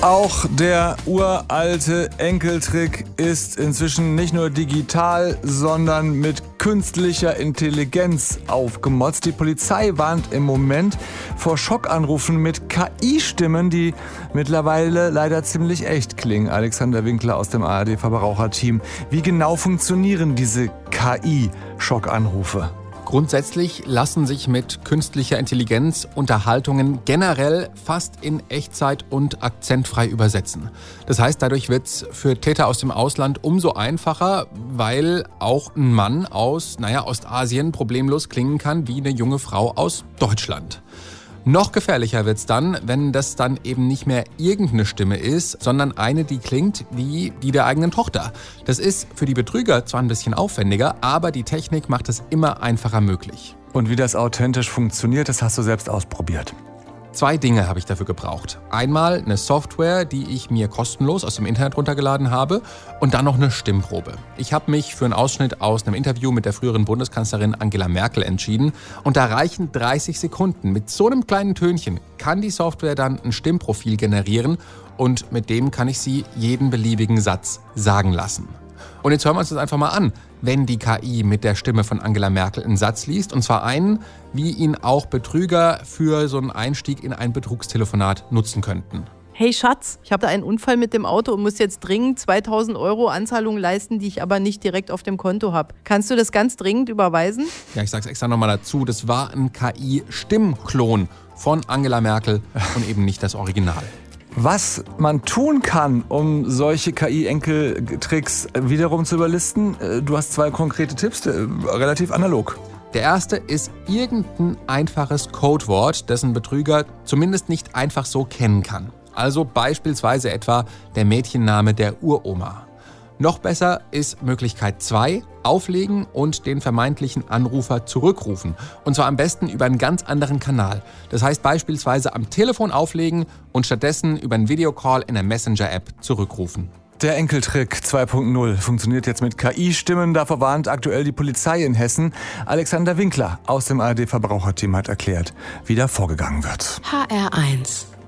Auch der uralte Enkeltrick ist inzwischen nicht nur digital, sondern mit künstlicher Intelligenz aufgemotzt. Die Polizei warnt im Moment vor Schockanrufen mit KI-Stimmen, die mittlerweile leider ziemlich echt klingen. Alexander Winkler aus dem ARD-Verbraucherteam. Wie genau funktionieren diese KI-Schockanrufe? Grundsätzlich lassen sich mit künstlicher Intelligenz Unterhaltungen generell fast in Echtzeit und akzentfrei übersetzen. Das heißt, dadurch wird es für Täter aus dem Ausland umso einfacher, weil auch ein Mann aus Ostasien problemlos klingen kann wie eine junge Frau aus Deutschland. Noch gefährlicher wird's dann, wenn das dann eben nicht mehr irgendeine Stimme ist, sondern eine, die klingt wie die der eigenen Tochter. Das ist für die Betrüger zwar ein bisschen aufwendiger, aber die Technik macht es immer einfacher möglich. Und wie das authentisch funktioniert, das hast du selbst ausprobiert. 2 Dinge habe ich dafür gebraucht. Einmal eine Software, die ich mir kostenlos aus dem Internet runtergeladen habe und dann noch eine Stimmprobe. Ich habe mich für einen Ausschnitt aus einem Interview mit der früheren Bundeskanzlerin Angela Merkel entschieden und da reichen 30 Sekunden. Mit so einem kleinen Tönchen kann die Software dann ein Stimmprofil generieren und mit dem kann ich sie jeden beliebigen Satz sagen lassen. Und jetzt hören wir uns das einfach mal an, wenn die KI mit der Stimme von Angela Merkel einen Satz liest. Und zwar einen, wie ihn auch Betrüger für so einen Einstieg in ein Betrugstelefonat nutzen könnten. Hey Schatz, ich habe da einen Unfall mit dem Auto und muss jetzt dringend 2.000 € Anzahlung leisten, die ich aber nicht direkt auf dem Konto habe. Kannst du das ganz dringend überweisen? Ja, ich sag's extra nochmal dazu, das war ein KI-Stimmklon von Angela Merkel und eben nicht das Original. Was man tun kann, um solche KI-Enkeltricks wiederum zu überlisten, du hast 2 konkrete Tipps, relativ analog. Der erste ist irgendein einfaches Codewort, das ein Betrüger zumindest nicht einfach so kennen kann. Also beispielsweise etwa der Mädchenname der Uroma. Noch besser ist Möglichkeit 2, auflegen und den vermeintlichen Anrufer zurückrufen. Und zwar am besten über einen ganz anderen Kanal. Das heißt beispielsweise am Telefon auflegen und stattdessen über einen Videocall in der Messenger-App zurückrufen. Der Enkeltrick 2.0 funktioniert jetzt mit KI-Stimmen. Davor warnt aktuell die Polizei in Hessen. Alexander Winkler aus dem ARD-Verbraucherteam hat erklärt, wie da vorgegangen wird. HR1